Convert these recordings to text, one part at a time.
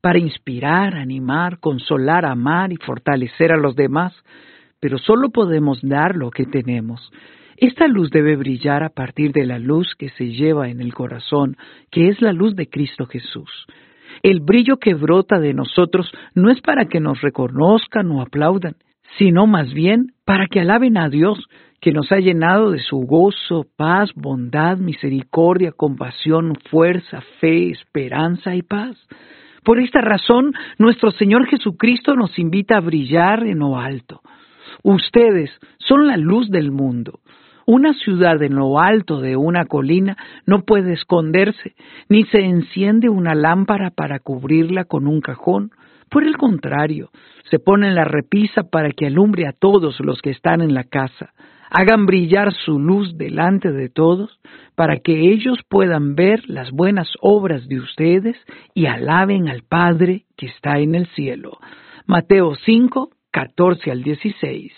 para inspirar, animar, consolar, amar y fortalecer a los demás, pero solo podemos dar lo que tenemos. Esta luz debe brillar a partir de la luz que se lleva en el corazón, que es la luz de Cristo Jesús. El brillo que brota de nosotros no es para que nos reconozcan o aplaudan, sino más bien para que alaben a Dios, que nos ha llenado de su gozo, paz, bondad, misericordia, compasión, fuerza, fe, esperanza y paz. Por esta razón, nuestro Señor Jesucristo nos invita a brillar en lo alto. Ustedes son la luz del mundo. Una ciudad en lo alto de una colina no puede esconderse, ni se enciende una lámpara para cubrirla con un cajón. Por el contrario, se pone en la repisa para que alumbre a todos los que están en la casa. Hagan brillar su luz delante de todos, para que ellos puedan ver las buenas obras de ustedes y alaben al Padre que está en el cielo. Mateo 5, 14 al 16.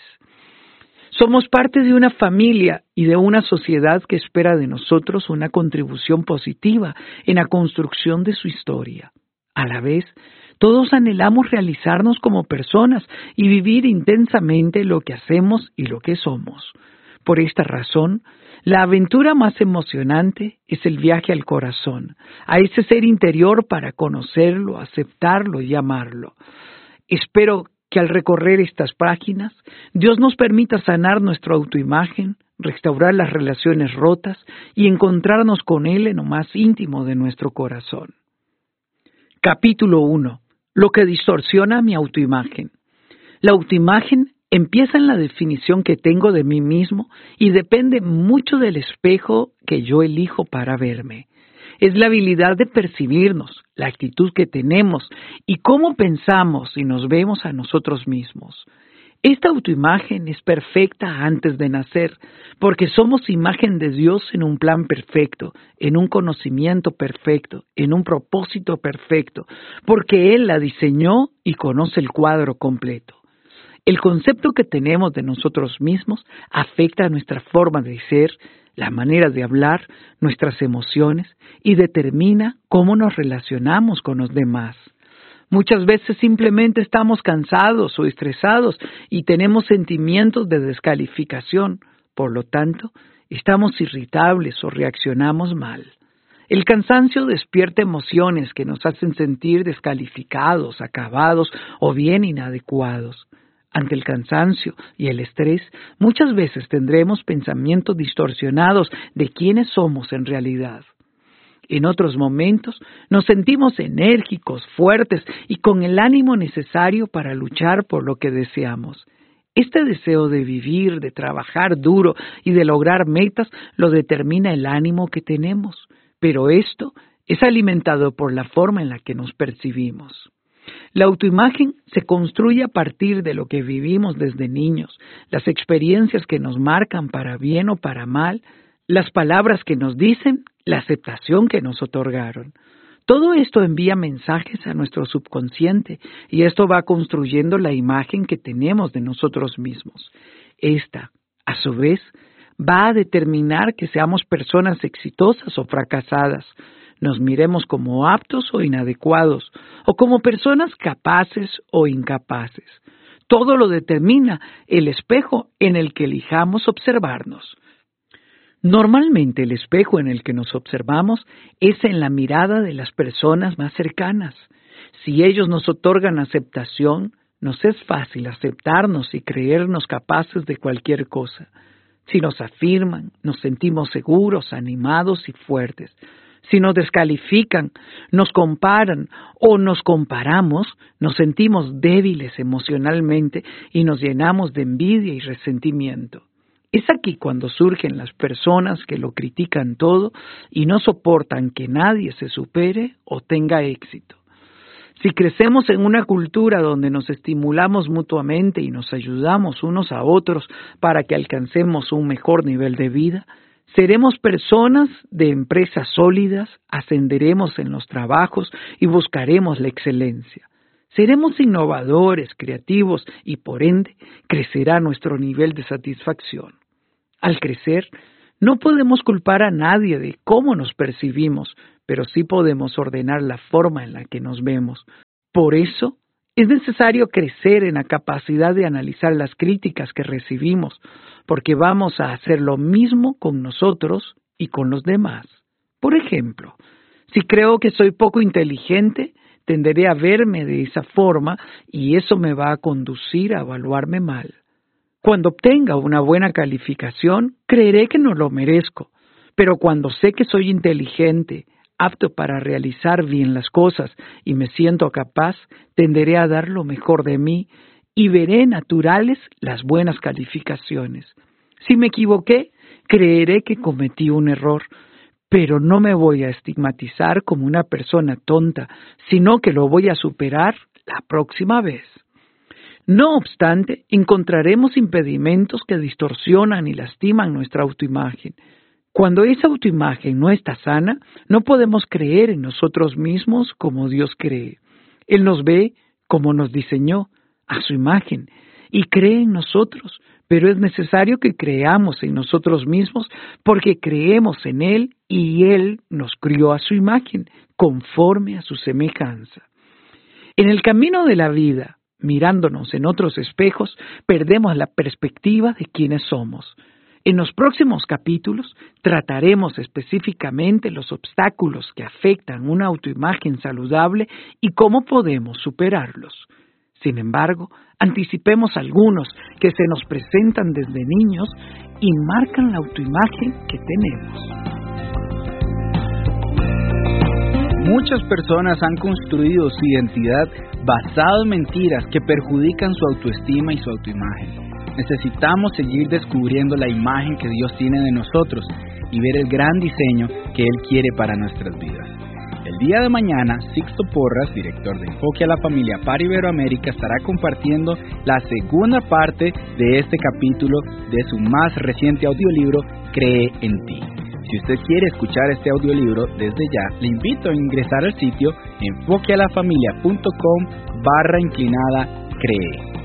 Somos parte de una familia y de una sociedad que espera de nosotros una contribución positiva en la construcción de su historia. A la vez, todos anhelamos realizarnos como personas y vivir intensamente lo que hacemos y lo que somos. Por esta razón, la aventura más emocionante es el viaje al corazón, a ese ser interior para conocerlo, aceptarlo y amarlo. Espero que al recorrer estas páginas, Dios nos permita sanar nuestra autoimagen, restaurar las relaciones rotas y encontrarnos con Él en lo más íntimo de nuestro corazón. Capítulo 1. Lo que distorsiona mi autoimagen. La autoimagen empieza en la definición que tengo de mí mismo y depende mucho del espejo que yo elijo para verme. Es la habilidad de percibirnos, la actitud que tenemos y cómo pensamos y nos vemos a nosotros mismos. Esta autoimagen es perfecta antes de nacer, porque somos imagen de Dios en un plan perfecto, en un conocimiento perfecto, en un propósito perfecto, porque Él la diseñó y conoce el cuadro completo. El concepto que tenemos de nosotros mismos afecta a nuestra forma de ser, la manera de hablar, nuestras emociones y determina cómo nos relacionamos con los demás. Muchas veces simplemente estamos cansados o estresados y tenemos sentimientos de descalificación. Por lo tanto, estamos irritables o reaccionamos mal. El cansancio despierta emociones que nos hacen sentir descalificados, acabados o bien inadecuados. Ante el cansancio y el estrés, muchas veces tendremos pensamientos distorsionados de quiénes somos en realidad. En otros momentos nos sentimos enérgicos, fuertes y con el ánimo necesario para luchar por lo que deseamos. Este deseo de vivir, de trabajar duro y de lograr metas lo determina el ánimo que tenemos, pero esto es alimentado por la forma en la que nos percibimos. La autoimagen se construye a partir de lo que vivimos desde niños, las experiencias que nos marcan para bien o para mal, las palabras que nos dicen, la aceptación que nos otorgaron. Todo esto envía mensajes a nuestro subconsciente y esto va construyendo la imagen que tenemos de nosotros mismos. Esta, a su vez, va a determinar que seamos personas exitosas o fracasadas, nos miremos como aptos o inadecuados, o como personas capaces o incapaces. Todo lo determina el espejo en el que elijamos observarnos. Normalmente el espejo en el que nos observamos es en la mirada de las personas más cercanas. Si ellos nos otorgan aceptación, nos es fácil aceptarnos y creernos capaces de cualquier cosa. Si nos afirman, nos sentimos seguros, animados y fuertes. Si nos descalifican, nos comparan o nos comparamos, nos sentimos débiles emocionalmente y nos llenamos de envidia y resentimiento. Es aquí cuando surgen las personas que lo critican todo y no soportan que nadie se supere o tenga éxito. Si crecemos en una cultura donde nos estimulamos mutuamente y nos ayudamos unos a otros para que alcancemos un mejor nivel de vida, seremos personas de empresas sólidas, ascenderemos en los trabajos y buscaremos la excelencia. Seremos innovadores, creativos y por ende crecerá nuestro nivel de satisfacción. Al crecer, no podemos culpar a nadie de cómo nos percibimos, pero sí podemos ordenar la forma en la que nos vemos. Por eso, es necesario crecer en la capacidad de analizar las críticas que recibimos, porque vamos a hacer lo mismo con nosotros y con los demás. Por ejemplo, si creo que soy poco inteligente, tenderé a verme de esa forma y eso me va a conducir a evaluarme mal. Cuando obtenga una buena calificación, creeré que no lo merezco, pero cuando sé que soy inteligente, apto para realizar bien las cosas y me siento capaz, tenderé a dar lo mejor de mí y veré naturales las buenas calificaciones. Si me equivoqué, creeré que cometí un error, pero no me voy a estigmatizar como una persona tonta, sino que lo voy a superar la próxima vez. No obstante, encontraremos impedimentos que distorsionan y lastiman nuestra autoimagen. Cuando esa autoimagen no está sana, no podemos creer en nosotros mismos como Dios cree. Él nos ve como nos diseñó, a su imagen, y cree en nosotros, pero es necesario que creamos en nosotros mismos porque creemos en Él y Él nos crió a su imagen, conforme a su semejanza. En el camino de la vida, mirándonos en otros espejos, perdemos la perspectiva de quiénes somos. En los próximos capítulos trataremos específicamente los obstáculos que afectan una autoimagen saludable y cómo podemos superarlos. Sin embargo, anticipemos algunos que se nos presentan desde niños y marcan la autoimagen que tenemos. Muchas personas han construido su identidad basado en mentiras que perjudican su autoestima y su autoimagen. Necesitamos seguir descubriendo la imagen que Dios tiene de nosotros y ver el gran diseño que Él quiere para nuestras vidas. El día de mañana, Sixto Porras, director de Enfoque a la Familia para Iberoamérica, estará compartiendo la segunda parte de este capítulo de su más reciente audiolibro, Cree en Ti. Si usted quiere escuchar este audiolibro desde ya, le invito a ingresar al sitio enfoquealafamilia.com/cree.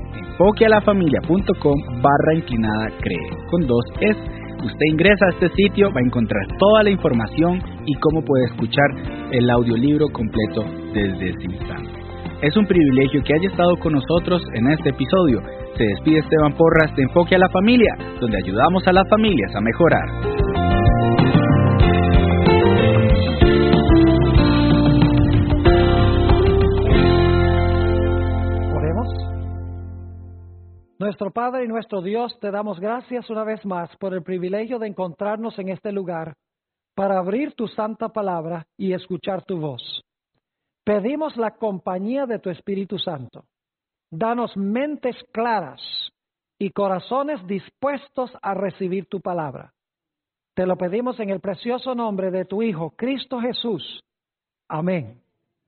enfoquealafamilia.com/cree, con 2 Es. Usted ingresa a este sitio, va a encontrar toda la información y cómo puede escuchar el audiolibro completo desde ese instante. Es un privilegio que haya estado con nosotros en este episodio. Se despide Esteban Porras de Enfoque a la Familia, donde ayudamos a las familias a mejorar. Nuestro Padre y nuestro Dios, te damos gracias una vez más por el privilegio de encontrarnos en este lugar para abrir tu santa palabra y escuchar tu voz. Pedimos la compañía de tu Espíritu Santo. Danos mentes claras y corazones dispuestos a recibir tu palabra. Te lo pedimos en el precioso nombre de tu Hijo, Cristo Jesús. Amén.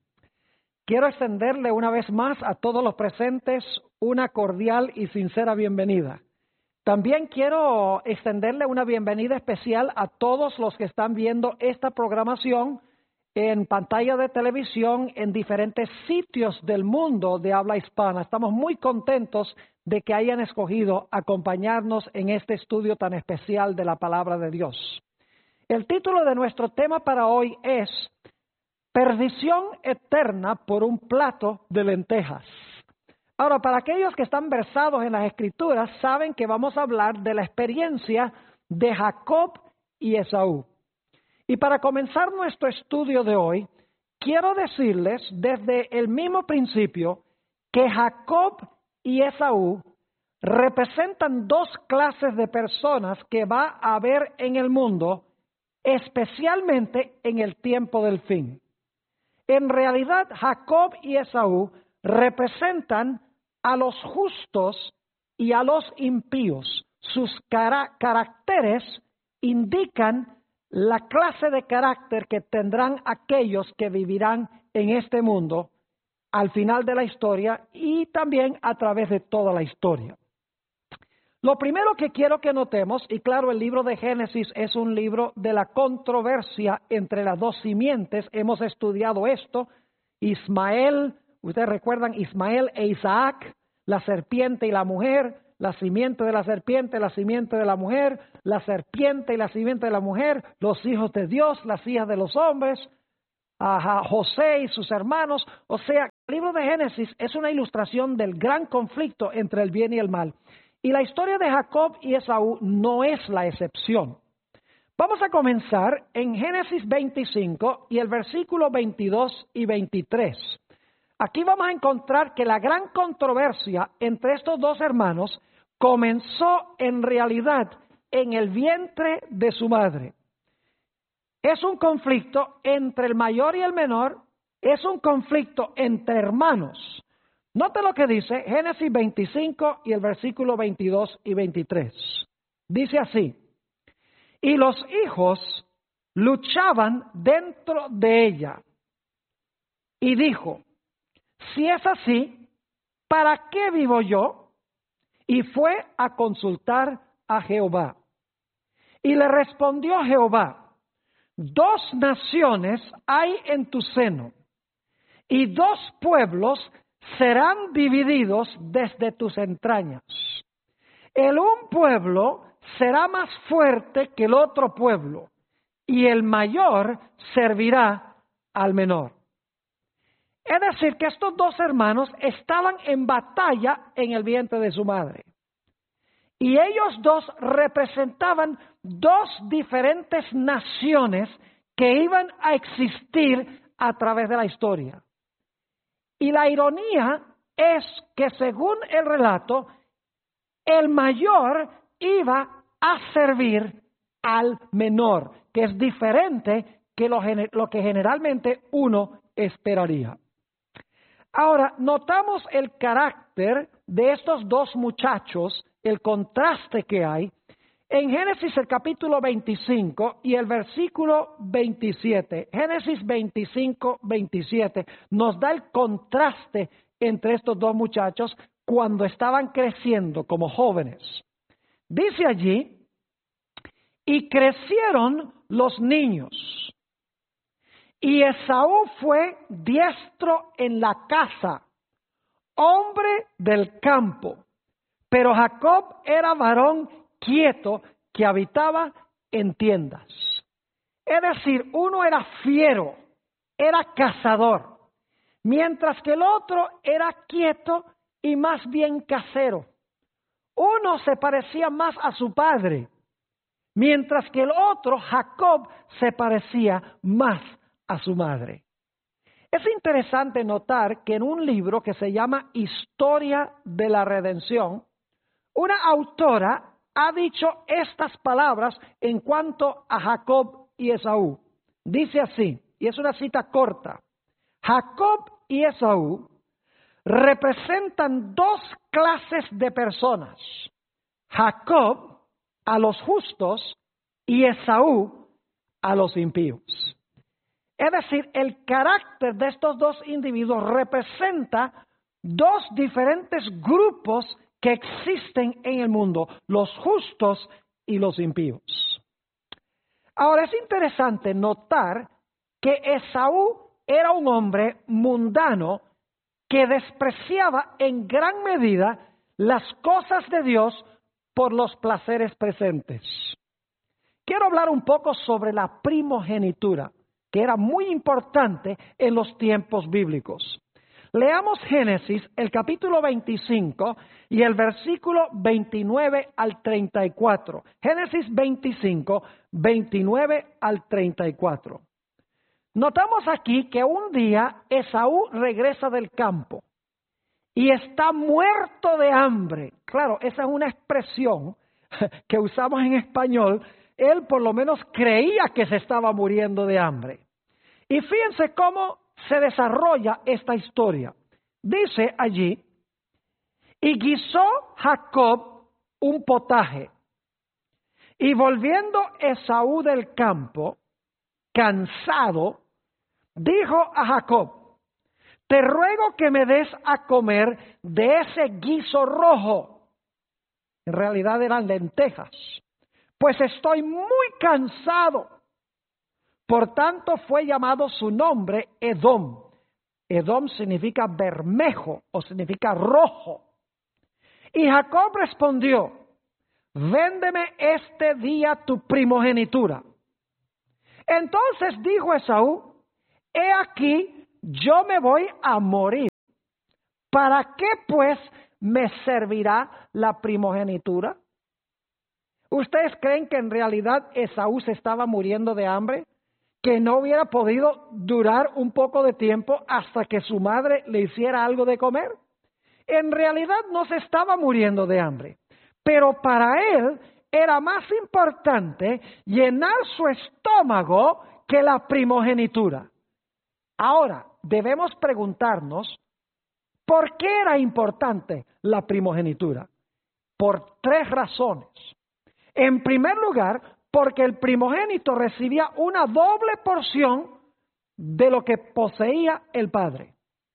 Quiero extenderle una vez más a todos los presentes una cordial y sincera bienvenida. También quiero extenderle una bienvenida especial a todos los que están viendo esta programación en pantalla de televisión en diferentes sitios del mundo de habla hispana. Estamos muy contentos de que hayan escogido acompañarnos en este estudio tan especial de la palabra de Dios. El título de nuestro tema para hoy es Perdición eterna por un plato de lentejas. Ahora, para aquellos que están versados en las Escrituras, saben que vamos a hablar de la experiencia de Jacob y Esaú. Y para comenzar nuestro estudio de hoy, quiero decirles desde el mismo principio que Jacob y Esaú representan dos clases de personas que va a haber en el mundo, especialmente en el tiempo del fin. En realidad, Jacob y Esaú representan a los justos y a los impíos. Sus caracteres indican la clase de carácter que tendrán aquellos que vivirán en este mundo al final de la historia y también a través de toda la historia. Lo primero que quiero que notemos, y claro, el libro de Génesis es un libro de la controversia entre las dos simientes. Hemos estudiado esto. Ismael, ustedes recuerdan Ismael e Isaac, la serpiente y la mujer, la simiente de la serpiente, la simiente de la mujer, la serpiente y la simiente de la mujer, los hijos de Dios, las hijas de los hombres. a José y sus hermanos. O sea, el libro de Génesis es una ilustración del gran conflicto entre el bien y el mal. Y la historia de Jacob y Esaú no es la excepción. Vamos a comenzar en Génesis 25 y el versículo 22 y 23. Aquí vamos a encontrar que la gran controversia entre estos dos hermanos comenzó en realidad en el vientre de su madre. Es un conflicto entre el mayor y el menor, es un conflicto entre hermanos. Note lo que dice Génesis 25 y el versículo 22 y 23. Dice así: y los hijos luchaban dentro de ella. Y dijo: si es así, ¿para qué vivo yo? Y fue a consultar a Jehová. Y le respondió Jehová: 2 naciones hay en tu seno, y 2 pueblos serán divididos desde tus entrañas. El un pueblo será más fuerte que el otro pueblo, y el mayor servirá al menor. Es decir, que estos 2 hermanos estaban en batalla en el vientre de su madre. Y ellos 2 representaban 2 diferentes naciones que iban a existir a través de la historia. Y la ironía es que, según el relato, el mayor iba a servir al menor, que es diferente que lo que generalmente uno esperaría. Ahora, notamos el carácter de estos 2 muchachos, el contraste que hay en Génesis el capítulo 25 y el versículo 27. Génesis 25, 27 nos da el contraste entre estos 2 muchachos cuando estaban creciendo como jóvenes. Dice allí: y crecieron los niños, y Esaú fue diestro en la caza, hombre del campo, pero Jacob era varón quieto que habitaba en tiendas. Es decir, uno era fiero, era cazador, mientras que el otro era quieto y más bien casero. Uno se parecía más a su padre, mientras que el otro, Jacob, se parecía más a su madre. Es interesante notar que en un libro que se llama Historia de la Redención, una autora ha dicho estas palabras en cuanto a Jacob y Esaú. Dice así, y es una cita corta: Jacob y Esaú representan 2 clases de personas. Jacob a los justos y Esaú a los impíos. Es decir, el carácter de estos 2 individuos representa 2 diferentes grupos que existen en el mundo, los justos y los impíos. Ahora, es interesante notar que Esaú era un hombre mundano que despreciaba en gran medida las cosas de Dios por los placeres presentes. Quiero hablar un poco sobre la primogenitura, que era muy importante en los tiempos bíblicos. Leamos Génesis, el capítulo 25 y el versículo 29 al 34. Génesis 25, 29 al 34. Notamos aquí que un día Esaú regresa del campo y está muerto de hambre. Claro, esa es una expresión que usamos en español. Él por lo menos creía que se estaba muriendo de hambre. Y fíjense cómo se desarrolla esta historia. Dice allí: y guisó Jacob un potaje, y volviendo Esaú del campo, cansado, dijo a Jacob: te ruego que me des a comer de ese guiso rojo. En realidad eran lentejas, pues estoy muy cansado. Por tanto fue llamado su nombre Edom. Edom significa bermejo o significa rojo. Y Jacob respondió: véndeme este día tu primogenitura. Entonces dijo Esaú: he aquí, yo me voy a morir. ¿Para qué pues me servirá la primogenitura? ¿Ustedes creen que en realidad Esaú se estaba muriendo de hambre? ¿Que no hubiera podido durar un poco de tiempo hasta que su madre le hiciera algo de comer? En realidad no se estaba muriendo de hambre, pero para él era más importante llenar su estómago que la primogenitura. Ahora, debemos preguntarnos, ¿por qué era importante la primogenitura? Por 3 razones. En primer lugar, porque el primogénito recibía una doble porción de lo que poseía el padre.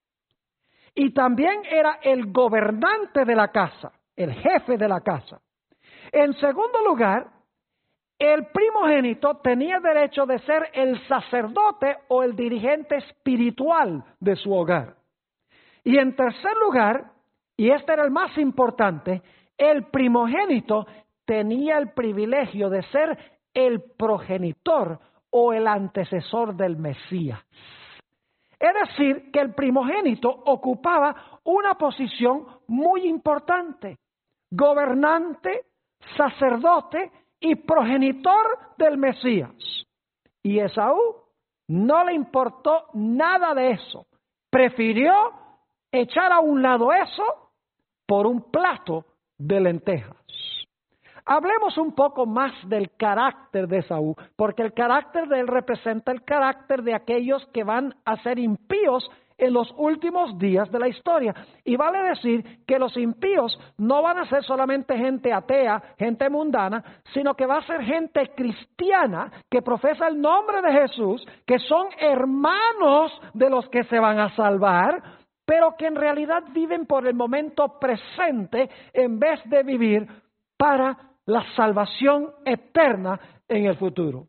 Y también era el gobernante de la casa, el jefe de la casa. En segundo lugar, el primogénito tenía derecho de ser el sacerdote o el dirigente espiritual de su hogar. Y en tercer lugar, y este era el más importante, el primogénito tenía el privilegio de ser el progenitor o el antecesor del Mesías. Es decir, que el primogénito ocupaba una posición muy importante: gobernante, sacerdote y progenitor del Mesías. Y Esaú no le importó nada de eso. Prefirió echar a un lado eso por un plato de lentejas. Hablemos un poco más del carácter de Esaú, porque el carácter de él representa el carácter de aquellos que van a ser impíos en los últimos días de la historia. Y vale decir que los impíos no van a ser solamente gente atea, gente mundana, sino que va a ser gente cristiana que profesa el nombre de Jesús, que son hermanos de los que se van a salvar, pero que en realidad viven por el momento presente en vez de vivir para la salvación eterna en el futuro.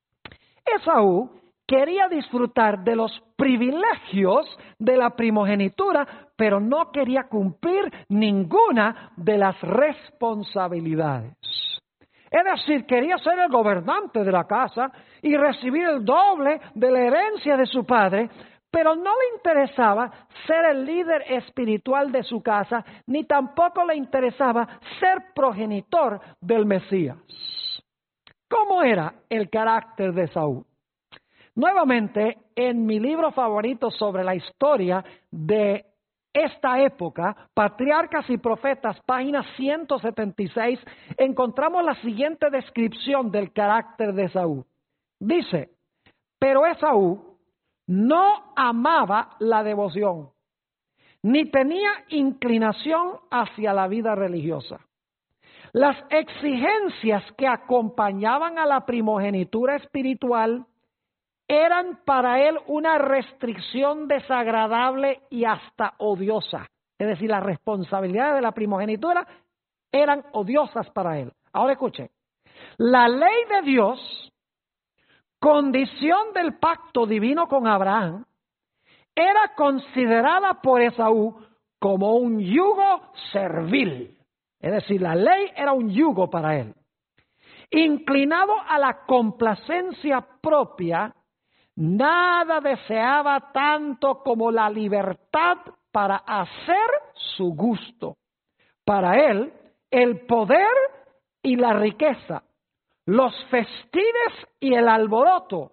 Esaú quería disfrutar de los privilegios de la primogenitura, pero no quería cumplir ninguna de las responsabilidades. Es decir, quería ser el gobernante de la casa y recibir el doble de la herencia de su padre, pero no le interesaba ser el líder espiritual de su casa, ni tampoco le interesaba ser progenitor del Mesías. ¿Cómo era el carácter de Esaú? Nuevamente, en mi libro favorito sobre la historia de esta época, Patriarcas y Profetas, página 176, encontramos la siguiente descripción del carácter de Esaú. Dice: pero Esaú no amaba la devoción, ni tenía inclinación hacia la vida religiosa. Las exigencias que acompañaban a la primogenitura espiritual eran para él una restricción desagradable y hasta odiosa. Es decir, las responsabilidades de la primogenitura eran odiosas para él. Ahora escuchen, la ley de Dios, condición del pacto divino con Abraham, era considerada por Esaú como un yugo servil. Es decir, la ley era un yugo para él. Inclinado a la complacencia propia, nada deseaba tanto como la libertad para hacer su gusto. Para él, el poder y la riqueza, los festines y el alboroto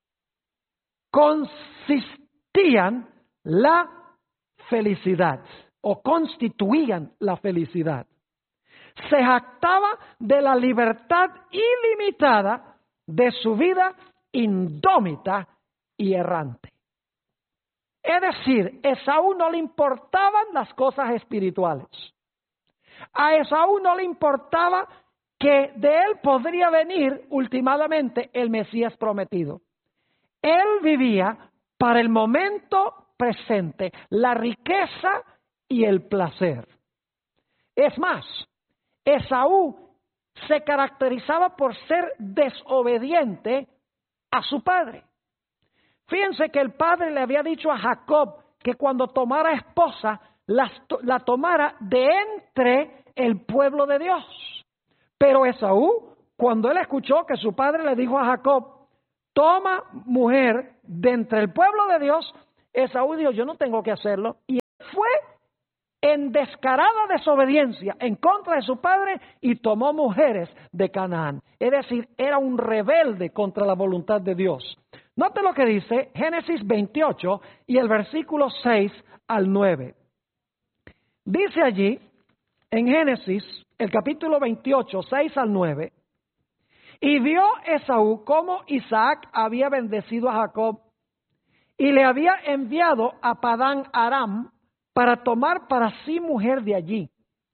consistían la felicidad o constituían la felicidad. Se jactaba de la libertad ilimitada de su vida indómita y errante. Es decir, a Esaú no le importaban las cosas espirituales. A Esaú no le importaba que de él podría venir últimamente el Mesías prometido. Él vivía para el momento presente, la riqueza y el placer. Es más, Esaú se caracterizaba por ser desobediente a su padre. Fíjense que el padre le había dicho a Jacob que cuando tomara esposa, la tomara de entre el pueblo de Dios. Pero Esaú, cuando él escuchó que su padre le dijo a Jacob: toma mujer de entre el pueblo de Dios. Esaú dijo, yo no tengo que hacerlo. Y fue en descarada desobediencia en contra de su padre y tomó mujeres de Canaán. Es decir, era un rebelde contra la voluntad de Dios. Note lo que dice Génesis 28 y el versículo 6 al 9. Dice allí, en Génesis, el capítulo 28, 6 al 9, y vio Esaú cómo Isaac había bendecido a Jacob y le había enviado a Padán Aram para tomar para sí mujer de allí.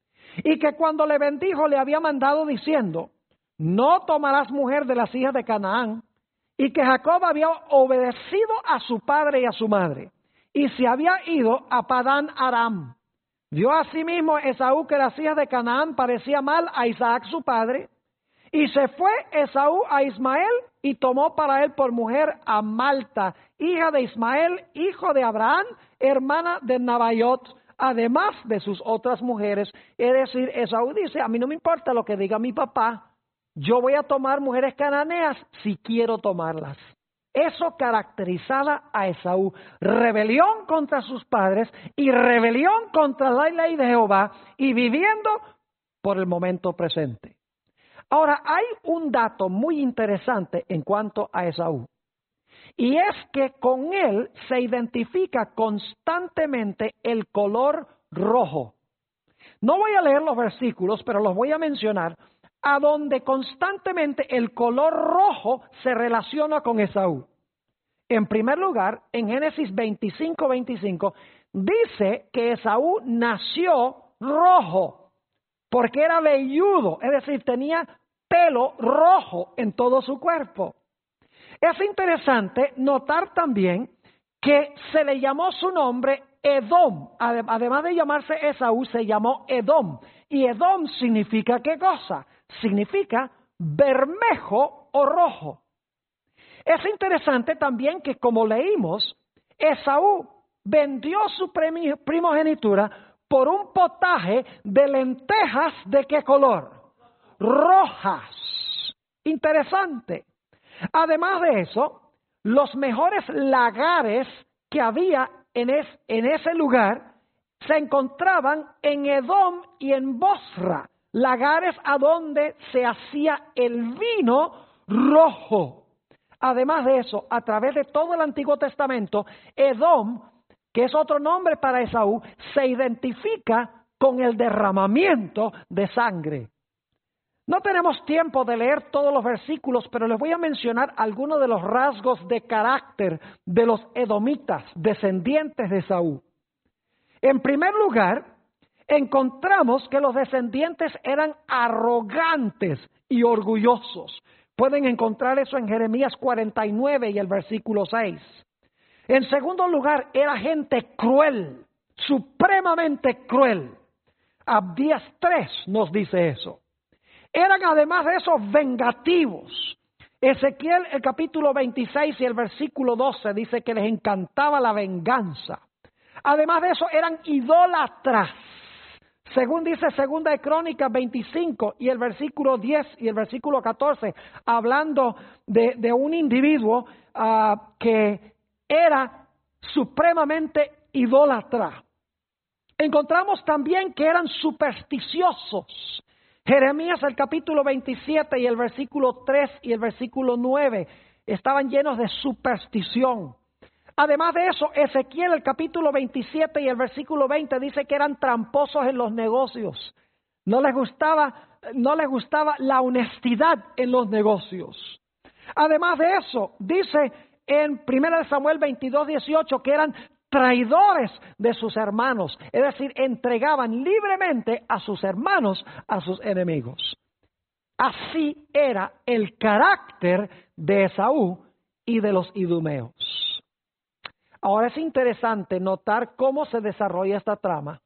Y que cuando le bendijo le había mandado diciendo, no tomarás mujer de las hijas de Canaán. Y que Jacob había obedecido a su padre y a su madre. Y se había ido a Padán Aram. Vio asimismo Esaú que las hijas de Canaán parecía mal a Isaac su padre. Y se fue Esaú a Ismael y tomó para él por mujer a Malta, hija de Ismael, hijo de Abraham, hermana de Nabaiot, además de sus otras mujeres. Es decir, Esaú dice, a mí no me importa lo que diga mi papá, yo voy a tomar mujeres cananeas si quiero tomarlas. Eso caracterizaba a Esaú, rebelión contra sus padres y rebelión contra la ley de Jehová y viviendo por el momento presente. Ahora, hay un dato muy interesante en cuanto a Esaú, y es que con él se identifica constantemente el color rojo. No voy a leer los versículos, pero los voy a mencionar, a donde constantemente el color rojo se relaciona con Esaú. En primer lugar, en Génesis 25, dice que Esaú nació rojo, porque era velludo, es decir, tenía pelo rojo en todo su cuerpo. Es interesante notar también que se le llamó su nombre Edom. Además de llamarse Esaú, se llamó Edom. Y Edom significa ¿qué cosa? Significa bermejo o rojo. Es interesante también que, como leímos, Esaú vendió su primogenitura por un potaje de lentejas ¿de qué color? Rojas. Interesante. Además de eso, los mejores lagares que había en ese lugar se encontraban en Edom y en Bosra, lagares a donde se hacía el vino rojo. Además de eso, a través de todo el Antiguo Testamento, Edom, que es otro nombre para Esaú, se identifica con el derramamiento de sangre. No tenemos tiempo de leer todos los versículos, pero les voy a mencionar algunos de los rasgos de carácter de los edomitas, descendientes de Esaú. En primer lugar, encontramos que los descendientes eran arrogantes y orgullosos. Pueden encontrar eso en Jeremías 49 y el versículo 6. En segundo lugar, era gente cruel, supremamente cruel. Abdías 3 nos dice eso. Eran además de eso vengativos. Ezequiel, el capítulo 26 y el versículo 12 dice que les encantaba la venganza. Además de eso eran idólatras. Según dice Segunda de Crónicas 25 y el versículo 10 y el versículo 14, hablando de un individuo que era supremamente idólatra. Encontramos también que eran supersticiosos. Jeremías el capítulo 27 y el versículo 3 y el versículo 9 estaban llenos de superstición. Además de eso, Ezequiel el capítulo 27 y el versículo 20 dice que eran tramposos en los negocios. No les gustaba la honestidad en los negocios. Además de eso, dice en 1 Samuel 22:18 que eran traidores de sus hermanos, es decir, entregaban libremente a sus hermanos a sus enemigos. Así era el carácter de Esaú y de los idumeos. Ahora es interesante notar cómo se desarrolla esta trama.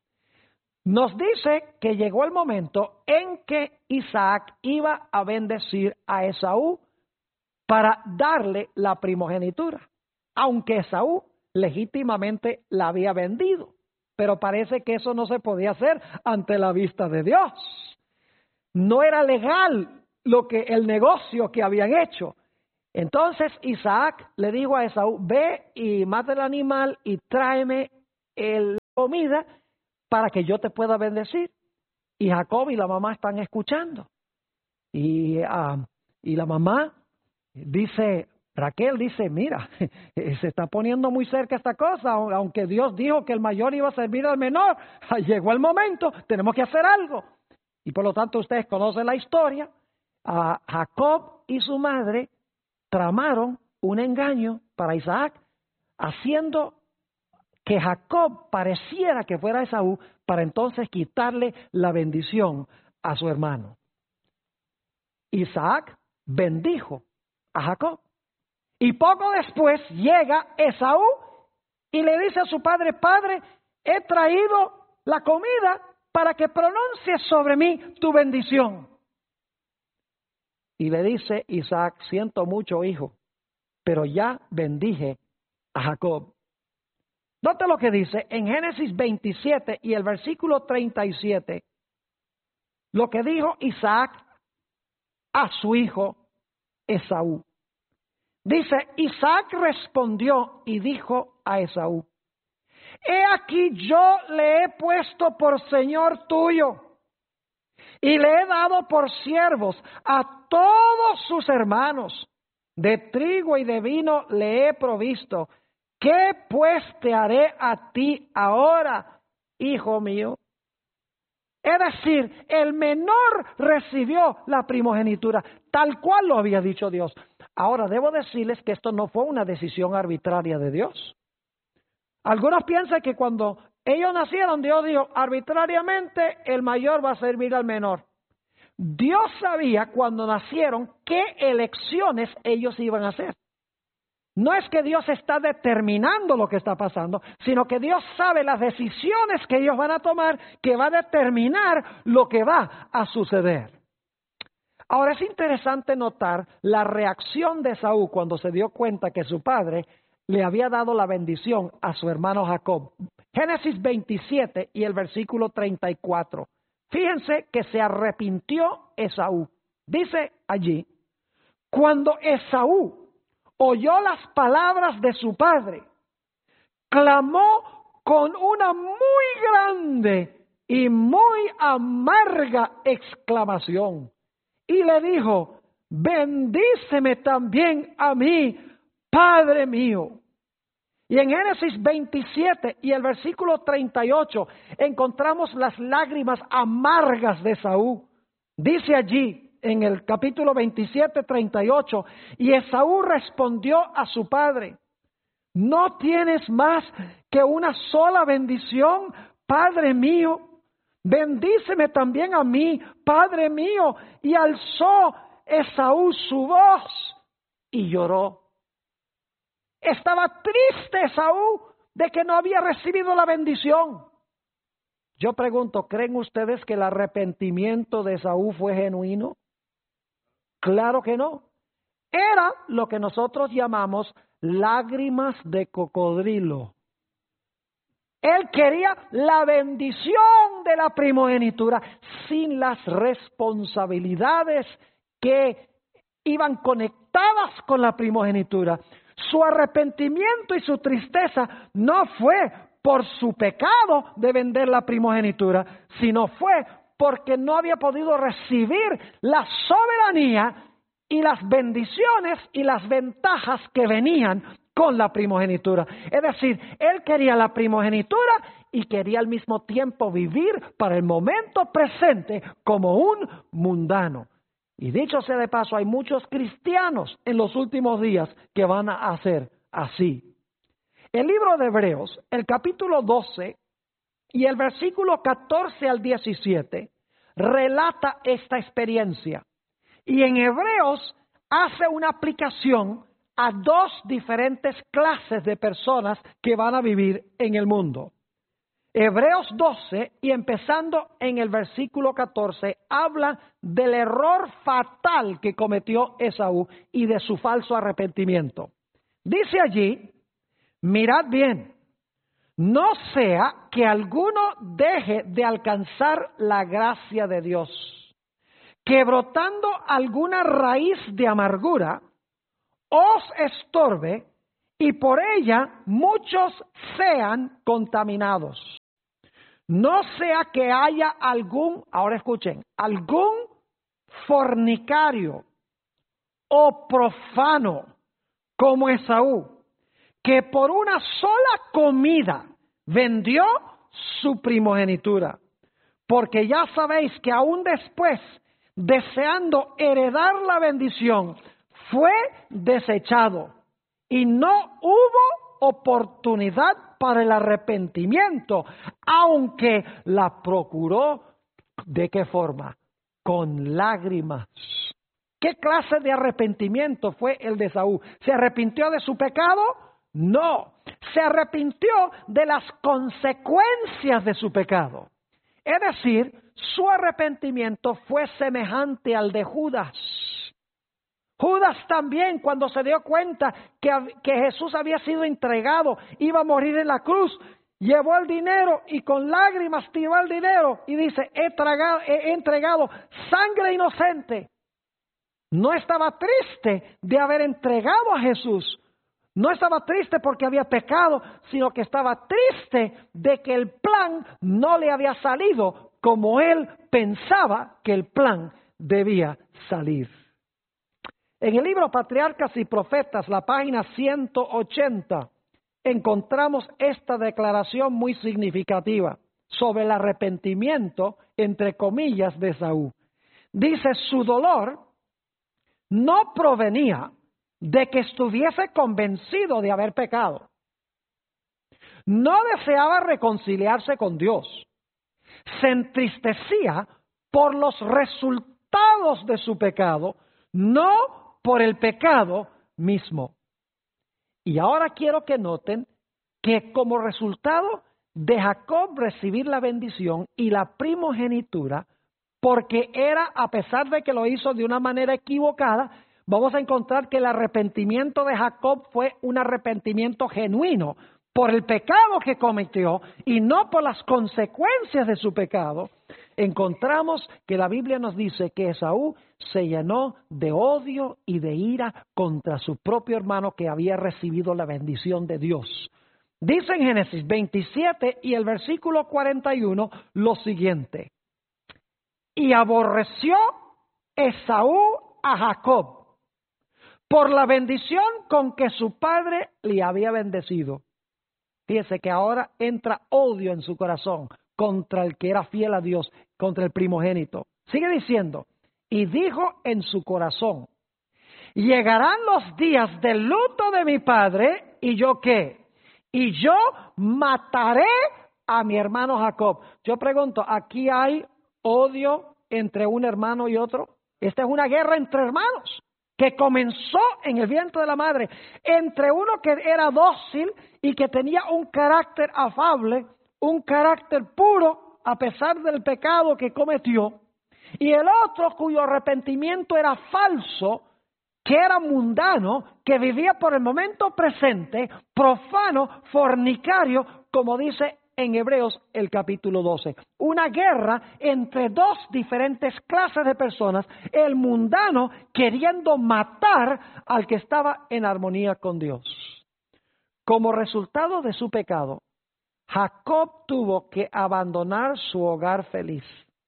Nos dice que llegó el momento en que Isaac iba a bendecir a Esaú para darle la primogenitura, aunque Esaú legítimamente la había vendido, pero parece que eso no se podía hacer ante la vista de Dios. No era legal el negocio que habían hecho. Entonces Isaac le dijo a Esaú, ve y mata el animal y tráeme la comida para que yo te pueda bendecir. Y Jacob y la mamá están escuchando. Y la mamá dice, Raquel dice, mira, se está poniendo muy cerca esta cosa, aunque Dios dijo que el mayor iba a servir al menor, llegó el momento, tenemos que hacer algo. Y por lo tanto ustedes conocen la historia, Jacob y su madre tramaron un engaño para Isaac, haciendo que Jacob pareciera que fuera Esaú, para entonces quitarle la bendición a su hermano. Isaac bendijo a Jacob. Y poco después llega Esaú y le dice a su padre, padre, he traído la comida para que pronuncies sobre mí tu bendición. Y le dice Isaac, siento mucho, hijo, pero ya bendije a Jacob. Nota lo que dice en Génesis 27 y el versículo 37, lo que dijo Isaac a su hijo Esaú. Dice, Isaac respondió y dijo a Esaú, he aquí yo le he puesto por señor tuyo y le he dado por siervos a todos sus hermanos. De trigo y de vino le he provisto. ¿Qué pues te haré a ti ahora, hijo mío? Es decir, el menor recibió la primogenitura, tal cual lo había dicho Dios. Ahora, debo decirles que esto no fue una decisión arbitraria de Dios. Algunos piensan que cuando ellos nacieron, Dios dijo, arbitrariamente el mayor va a servir al menor. Dios sabía cuando nacieron qué elecciones ellos iban a hacer. No es que Dios está determinando lo que está pasando, sino que Dios sabe las decisiones que ellos van a tomar, que va a determinar lo que va a suceder. Ahora es interesante notar la reacción de Esaú cuando se dio cuenta que su padre le había dado la bendición a su hermano Jacob. Génesis 27 y el versículo 34. Fíjense que se arrepintió Esaú. Dice allí, cuando Esaú oyó las palabras de su padre, clamó con una muy grande y muy amarga exclamación y le dijo, bendíceme también a mí, Padre mío. Y en Génesis 27 y el versículo 38 encontramos las lágrimas amargas de Esaú. Dice allí en el capítulo 27, 38, y Esaú respondió a su padre, ¿no tienes más que una sola bendición, Padre mío? Bendíceme también a mí, Padre mío. Y alzó Esaú su voz y lloró. Estaba triste Esaú de que no había recibido la bendición. Yo pregunto, ¿creen ustedes que el arrepentimiento de Esaú fue genuino? Claro que no. Era lo que nosotros llamamos lágrimas de cocodrilo. Él quería la bendición de la primogenitura sin las responsabilidades que iban conectadas con la primogenitura. Su arrepentimiento y su tristeza no fue por su pecado de vender la primogenitura, sino fue porque no había podido recibir la soberanía y las bendiciones y las ventajas que venían con la primogenitura. Es decir, él quería la primogenitura y quería al mismo tiempo vivir para el momento presente como un mundano. Y dicho sea de paso, hay muchos cristianos en los últimos días que van a hacer así. El libro de Hebreos, el capítulo 12 y el versículo 14 al 17, relata esta experiencia. Y en Hebreos hace una aplicación a dos diferentes clases de personas que van a vivir en el mundo. Hebreos 12 y empezando en el versículo 14 habla del error fatal que cometió Esaú y de su falso arrepentimiento. Dice allí, mirad bien, no sea que alguno deje de alcanzar la gracia de Dios, que brotando alguna raíz de amargura os estorbe y por ella muchos sean contaminados. No sea que haya ahora escuchen, algún fornicario o profano como Esaú, que por una sola comida vendió su primogenitura. Porque ya sabéis que aún después, deseando heredar la bendición, fue desechado y no hubo oportunidad para el arrepentimiento, aunque la procuró. ¿De qué forma? Con lágrimas. ¿Qué clase de arrepentimiento fue el de Esaú? ¿Se arrepintió de su pecado? No, se arrepintió de las consecuencias de su pecado. Es decir, su arrepentimiento fue semejante al de Judas. Judas también, cuando se dio cuenta que Jesús había sido entregado, iba a morir en la cruz, llevó el dinero y con lágrimas tiró el dinero y dice, he entregado sangre inocente. No estaba triste de haber entregado a Jesús. No estaba triste porque había pecado, sino que estaba triste de que el plan no le había salido como él pensaba que el plan debía salir. En el libro Patriarcas y Profetas, la página 180, encontramos esta declaración muy significativa sobre el arrepentimiento, entre comillas, de Esaú. Dice, su dolor no provenía de que estuviese convencido de haber pecado. No deseaba reconciliarse con Dios. Se entristecía por los resultados de su pecado, no por el pecado mismo. Y ahora quiero que noten que como resultado de Jacob recibir la bendición y la primogenitura, porque era, a pesar de que lo hizo de una manera equivocada, vamos a encontrar que el arrepentimiento de Jacob fue un arrepentimiento genuino por el pecado que cometió y no por las consecuencias de su pecado. Encontramos que la Biblia nos dice que Esaú se llenó de odio y de ira contra su propio hermano que había recibido la bendición de Dios. Dice en Génesis 27 y el versículo 41 lo siguiente: y aborreció Esaú a Jacob por la bendición con que su padre le había bendecido. Fíjese que ahora entra odio en su corazón contra el que era fiel a Dios, contra el primogénito. Sigue diciendo, y dijo en su corazón, llegarán los días del luto de mi padre, ¿y yo qué? Y yo mataré a mi hermano Jacob. Yo pregunto, ¿aquí hay odio entre un hermano y otro? Esta es una guerra entre hermanos que comenzó en el vientre de la madre, entre uno que era dócil y que tenía un carácter afable, un carácter puro a pesar del pecado que cometió, y el otro cuyo arrepentimiento era falso, que era mundano, que vivía por el momento presente, profano, fornicario, como dice en Hebreos el capítulo 12. Una guerra entre dos diferentes clases de personas, el mundano queriendo matar al que estaba en armonía con Dios. Como resultado de su pecado, Jacob tuvo que abandonar su hogar feliz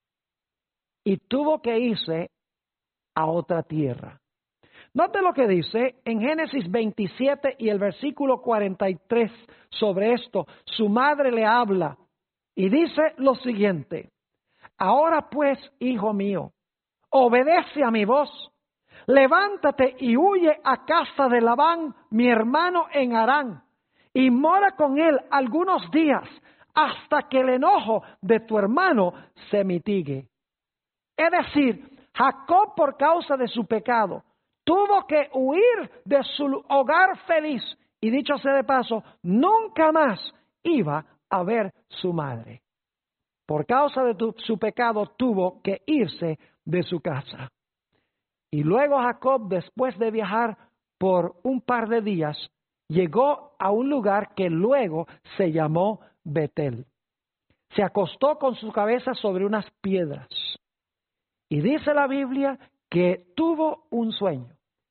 y tuvo que irse a otra tierra. Note lo que dice en Génesis 27 y el versículo 43 sobre esto. Su madre le habla y dice lo siguiente: ahora pues, hijo mío, obedece a mi voz, levántate y huye a casa de Labán, mi hermano en Harán, y mora con él algunos días hasta que el enojo de tu hermano se mitigue. Es decir, Jacob, por causa de su pecado, tuvo que huir de su hogar feliz y, dicho sea de paso, nunca más iba a ver su madre. Por causa de su pecado tuvo que irse de su casa. Y luego Jacob, después de viajar por un par de días, llegó a un lugar que luego se llamó Betel. Se acostó con su cabeza sobre unas piedras. Y dice la Biblia que tuvo un sueño.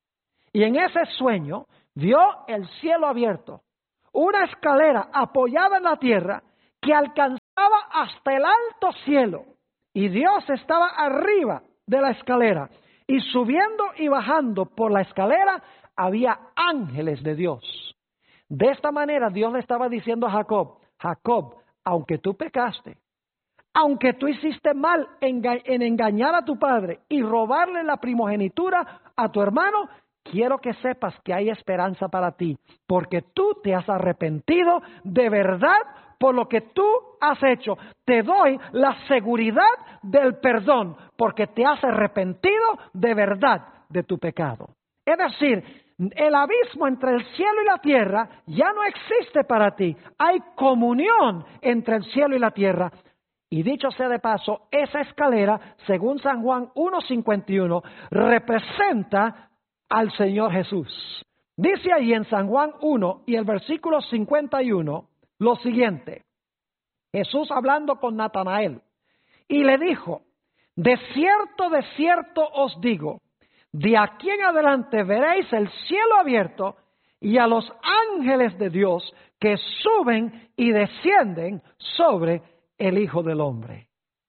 y en ese sueño vio el cielo abierto, una escalera apoyada en la tierra que alcanzaba hasta el alto cielo, y Dios estaba arriba de la escalera, y subiendo y bajando por la escalera había ángeles de Dios. De esta manera Dios le estaba diciendo a Jacob: Jacob, aunque tú pecaste, aunque tú hiciste mal en engañar a tu padre y robarle la primogenitura a tu hermano, quiero que sepas que hay esperanza para ti, porque tú te has arrepentido de verdad por lo que tú has hecho. Te doy la seguridad del perdón, porque te has arrepentido de verdad de tu pecado. Es decir, el abismo entre el cielo y la tierra ya no existe para ti. Hay comunión entre el cielo y la tierra. Y dicho sea de paso, esa escalera, según San Juan 1:51, representa al Señor Jesús. Dice ahí en San Juan 1 y el versículo 51 lo siguiente: Jesús hablando con Natanael, y le dijo: de cierto os digo, de aquí en adelante veréis el cielo abierto y a los ángeles de Dios que suben y descienden sobre el Hijo del Hombre.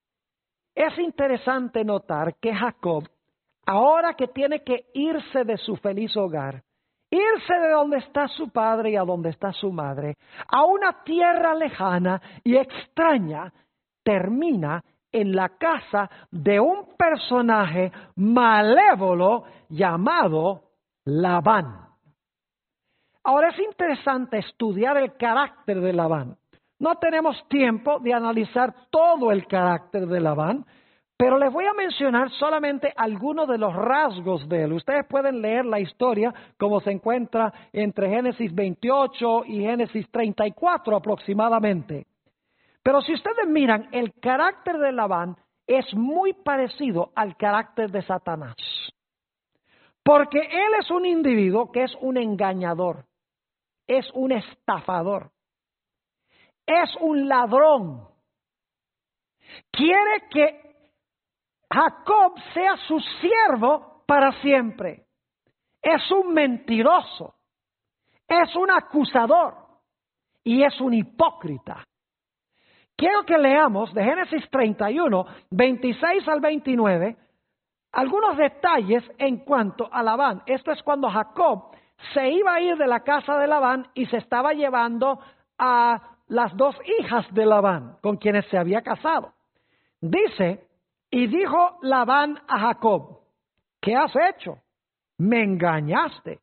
Es interesante notar que Jacob, ahora que tiene que irse de su feliz hogar, irse de donde está su padre y a donde está su madre, a una tierra lejana y extraña, termina en la casa de un personaje malévolo llamado Labán. Ahora es interesante estudiar el carácter de Labán. No tenemos tiempo de analizar todo el carácter de Labán, pero les voy a mencionar solamente algunos de los rasgos de él. Ustedes pueden leer la historia como se encuentra entre Génesis 28 y Génesis 34 aproximadamente. Pero si ustedes miran, el carácter de Labán es muy parecido al carácter de Satanás. Porque él es un individuo que es un engañador, es un estafador, es un ladrón. Quiere que Jacob sea su siervo para siempre. Es un mentiroso, es un acusador y es un hipócrita. Quiero que leamos de Génesis 31, 26 al 29, algunos detalles en cuanto a Labán. Esto es cuando Jacob se iba a ir de la casa de Labán y se estaba llevando a las dos hijas de Labán, con quienes se había casado. Dice: y dijo Labán a Jacob: ¿qué has hecho? Me engañaste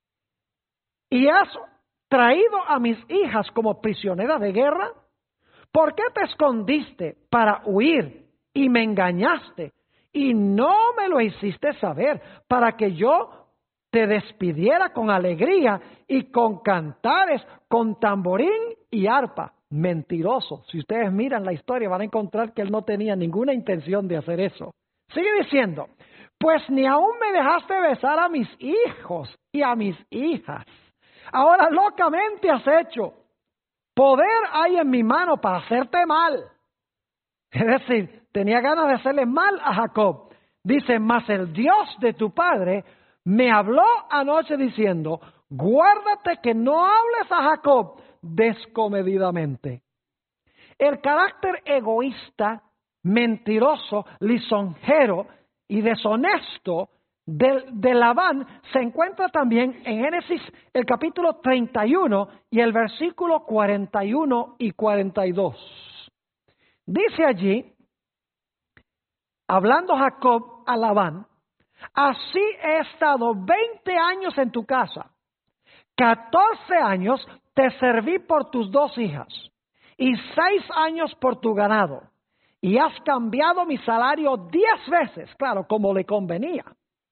y has traído a mis hijas como prisioneras de guerra. ¿Por qué te escondiste para huir y me engañaste y no me lo hiciste saber para que yo te despidiera con alegría y con cantares, con tamborín y arpa? Mentiroso. Si ustedes miran la historia van a encontrar que él no tenía ninguna intención de hacer eso. Sigue diciendo: pues ni aún me dejaste besar a mis hijos y a mis hijas. Ahora locamente has hecho. Poder hay en mi mano para hacerte mal. Es decir, tenía ganas de hacerle mal a Jacob. Dice: mas el Dios de tu padre me habló anoche diciendo: guárdate que no hables a Jacob descomedidamente. El carácter egoísta, mentiroso, lisonjero y deshonesto de Labán se encuentra también en Génesis el capítulo 31 y el versículo 41 y 42. Dice allí, hablando Jacob a Labán: así he estado 20 años en tu casa, 14 años te serví por tus dos hijas y 6 años por tu ganado, y has cambiado mi salario 10 veces, claro, como le convenía.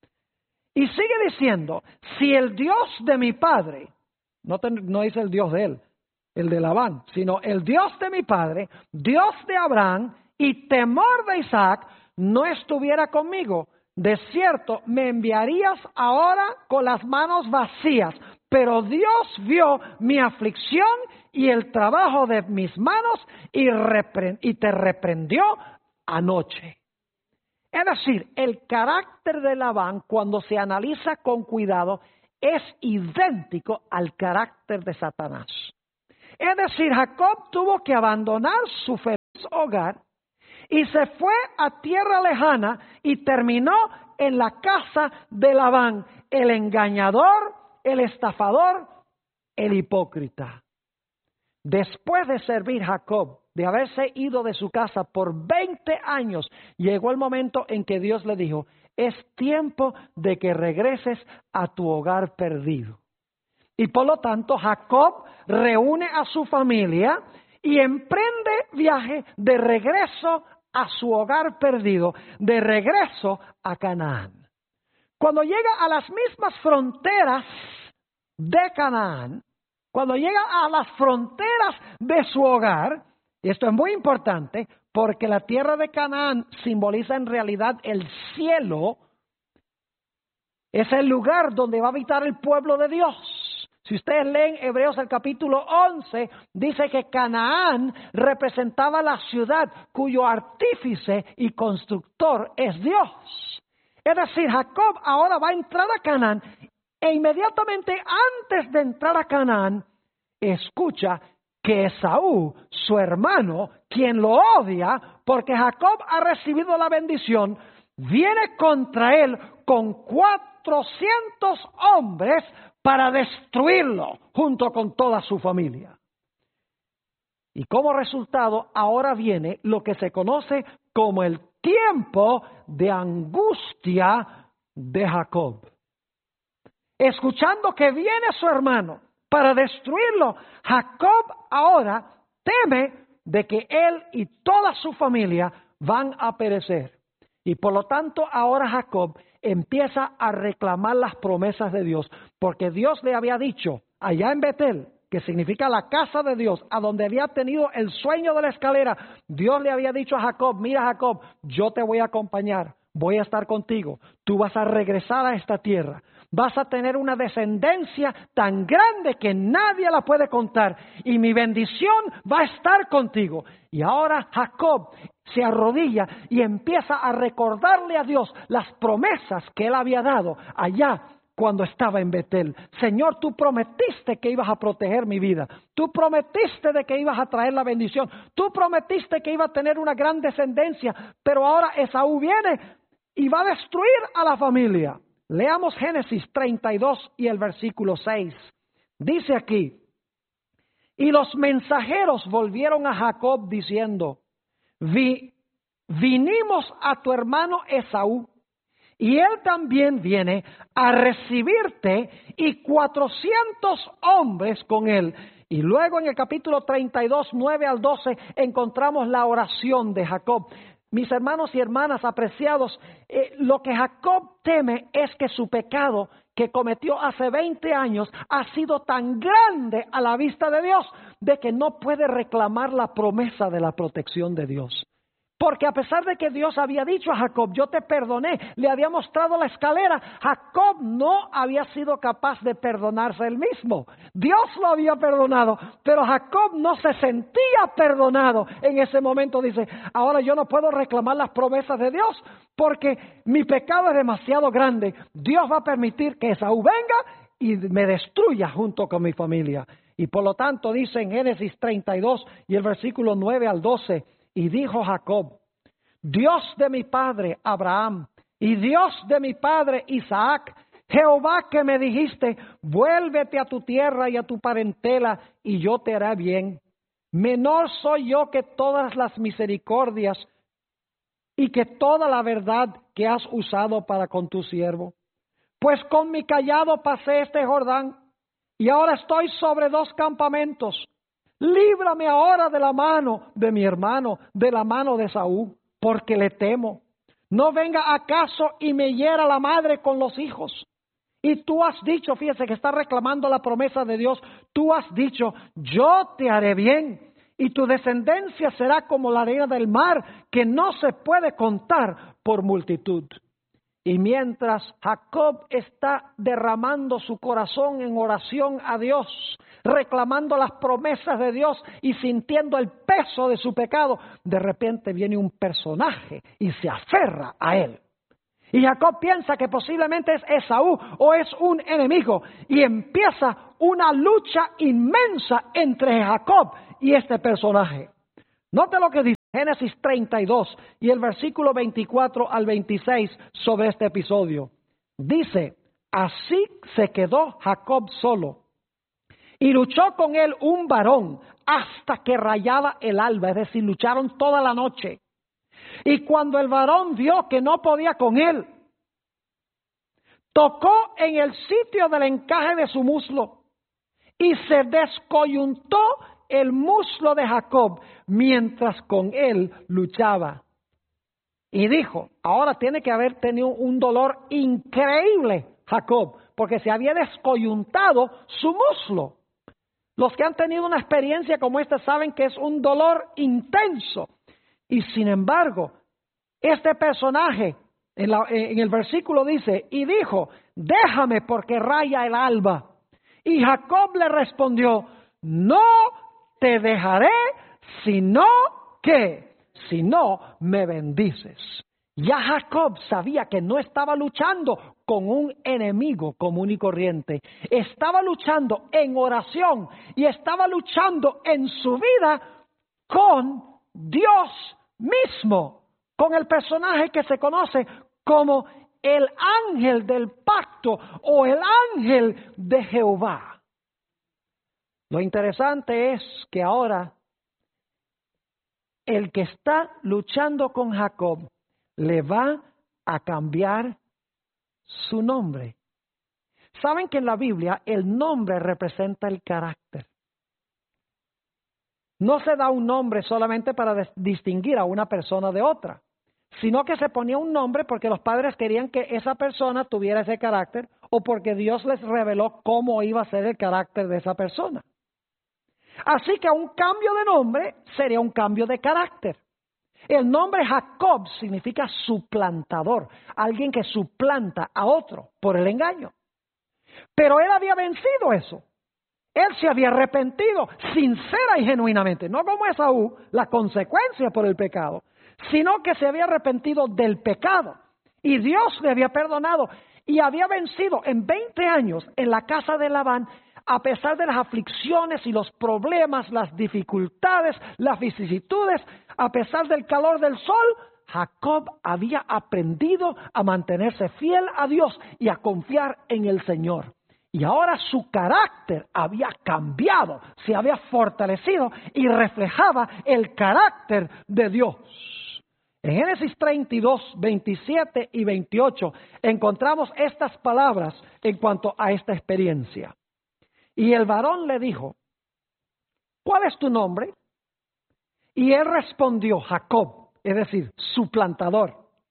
Y sigue diciendo: si el Dios de mi padre, no dice el Dios de él, el de Labán, sino el Dios de mi padre, Dios de Abraham y temor de Isaac, no estuviera conmigo, de cierto me enviarías ahora con las manos vacías. Pero Dios vio mi aflicción y el trabajo de mis manos y te reprendió anoche. Es decir, el carácter de Labán, cuando se analiza con cuidado, es idéntico al carácter de Satanás. Es decir, Jacob tuvo que abandonar su feliz hogar y se fue a tierra lejana y terminó en la casa de Labán, el engañador, el estafador, el hipócrita. Después de servir Jacob, de haberse ido de su casa por 20 años, llegó el momento en que Dios le dijo: es tiempo de que regreses a tu hogar perdido. Y por lo tanto, Jacob reúne a su familia y emprende viaje de regreso a su hogar perdido, de regreso a Canaán. Cuando llega a las mismas fronteras de Canaán, cuando llega a las fronteras de su hogar, y esto es muy importante porque la tierra de Canaán simboliza en realidad el cielo, es el lugar donde va a habitar el pueblo de Dios. Si ustedes leen Hebreos el capítulo 11, dice que Canaán representaba la ciudad cuyo artífice y constructor es Dios. Es decir, Jacob ahora va a entrar a Canaán e inmediatamente antes de entrar a Canaán, escucha que Esaú, su hermano, quien lo odia porque Jacob ha recibido la bendición, viene contra él con 400 hombres para destruirlo junto con toda su familia. Y como resultado, ahora viene lo que se conoce como el tiempo de angustia de Jacob. Escuchando que viene su hermano para destruirlo, Jacob ahora teme de que él y toda su familia van a perecer. Y por lo tanto ahora Jacob empieza a reclamar las promesas de Dios, porque Dios le había dicho allá en Betel, que significa la casa de Dios, a donde había tenido el sueño de la escalera, Dios le había dicho a Jacob: mira Jacob, yo te voy a acompañar, voy a estar contigo, tú vas a regresar a esta tierra, vas a tener una descendencia tan grande que nadie la puede contar y mi bendición va a estar contigo. Y ahora Jacob se arrodilla y empieza a recordarle a Dios las promesas que él había dado allá cuando estaba en Betel. Señor, tú prometiste que ibas a proteger mi vida. Tú prometiste de que ibas a traer la bendición. Tú prometiste que iba a tener una gran descendencia. Pero ahora Esaú viene y va a destruir a la familia. Leamos Génesis 32 y el versículo 6. Dice aquí: y los mensajeros volvieron a Jacob diciendo: vinimos a tu hermano Esaú, y él también viene a recibirte, y 400 hombres con él. Y luego en el capítulo 32, 9 al 12, encontramos la oración de Jacob. Mis hermanos y hermanas apreciados, lo que Jacob teme es que su pecado que cometió hace 20 años ha sido tan grande a la vista de Dios, de que no puede reclamar la promesa de la protección de Dios. Porque a pesar de que Dios había dicho a Jacob: yo te perdoné, le había mostrado la escalera, Jacob no había sido capaz de perdonarse él mismo. Dios lo había perdonado, pero Jacob no se sentía perdonado. En ese momento dice: ahora yo no puedo reclamar las promesas de Dios porque mi pecado es demasiado grande. Dios va a permitir que Esaú venga y me destruya junto con mi familia. Y por lo tanto dice en Génesis 32 y el versículo 9 al 12: y dijo Jacob: Dios de mi padre Abraham y Dios de mi padre Isaac, Jehová que me dijiste: vuélvete a tu tierra y a tu parentela y yo te haré bien. Menor soy yo que todas las misericordias y que toda la verdad que has usado para con tu siervo. Pues con mi cayado pasé este Jordán y ahora estoy sobre 2 campamentos. Líbrame ahora de la mano de mi hermano, de la mano de Esaú, porque le temo. No venga acaso y me hiera la madre con los hijos. Y tú has dicho, fíjese que está reclamando la promesa de Dios, tú has dicho: yo te haré bien, y tu descendencia será como la arena del mar, que no se puede contar por multitud. Y mientras Jacob está derramando su corazón en oración a Dios, reclamando las promesas de Dios y sintiendo el peso de su pecado, de repente viene un personaje y se aferra a él. Y Jacob piensa que posiblemente es Esaú o es un enemigo. Y empieza una lucha inmensa entre Jacob y este personaje. Note lo que dice Génesis 32 y el versículo 24 al 26 sobre este episodio. Dice, así se quedó Jacob solo y luchó con él un varón hasta que rayaba el alba, es decir, lucharon toda la noche. Y cuando el varón vio que no podía con él, tocó en el sitio del encaje de su muslo y se descoyuntó el muslo de Jacob mientras con él luchaba. Y dijo, ahora tiene que haber tenido un dolor increíble Jacob, porque se había descoyuntado su muslo. Los que han tenido una experiencia como esta saben que es un dolor intenso. Y sin embargo, este personaje en el versículo dice, y dijo, déjame porque raya el alba. Y Jacob le respondió, no te dejaré, sino me bendices. Ya Jacob sabía que no estaba luchando con un enemigo común y corriente. Estaba luchando en oración y estaba luchando en su vida con Dios mismo, con el personaje que se conoce como el ángel del pacto o el ángel de Jehová. Lo interesante es que ahora el que está luchando con Jacob le va a cambiar su nombre. Saben que en la Biblia el nombre representa el carácter. No se da un nombre solamente para distinguir a una persona de otra, sino que se ponía un nombre porque los padres querían que esa persona tuviera ese carácter o porque Dios les reveló cómo iba a ser el carácter de esa persona. Así que un cambio de nombre sería un cambio de carácter. El nombre Jacob significa suplantador, alguien que suplanta a otro por el engaño. Pero él había vencido eso. Él se había arrepentido sincera y genuinamente, no como Esaú, la consecuencia por el pecado, sino que se había arrepentido del pecado. Y Dios le había perdonado y había vencido en 20 años en la casa de Labán, a pesar de las aflicciones y los problemas, las dificultades, las vicisitudes, a pesar del calor del sol, Jacob había aprendido a mantenerse fiel a Dios y a confiar en el Señor. Y ahora su carácter había cambiado, se había fortalecido y reflejaba el carácter de Dios. En Génesis 32, 27 y 28 encontramos estas palabras en cuanto a esta experiencia. Y el varón le dijo, ¿cuál es tu nombre? Y él respondió, Jacob, es decir, suplantador.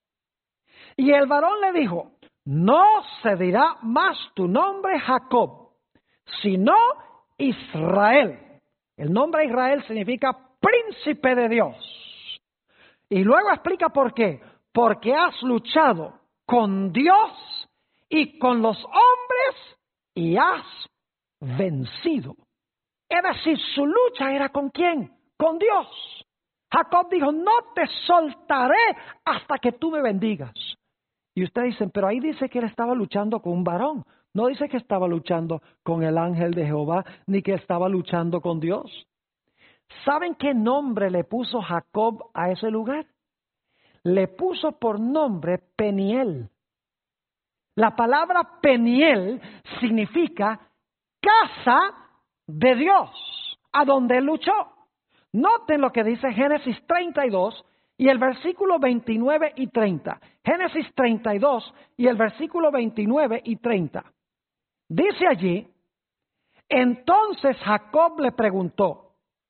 Y el varón le dijo, no se dirá más tu nombre Jacob, sino Israel. El nombre Israel significa príncipe de Dios. Y luego explica por qué. Porque has luchado con Dios y con los hombres y has vencido. Es decir, su lucha era ¿con quién? Con Dios. Jacob dijo, no te soltaré hasta que tú me bendigas. Y ustedes dicen, pero ahí dice que él estaba luchando con un varón. No dice que estaba luchando con el ángel de Jehová, ni que estaba luchando con Dios. ¿Saben qué nombre le puso Jacob a ese lugar? Le puso por nombre Peniel. La palabra Peniel significa casa de Dios, a donde él luchó. Noten lo que dice Génesis 32 y el versículo 29 y 30. Génesis 32 y el versículo 29 y 30. Dice allí, entonces Jacob le preguntó,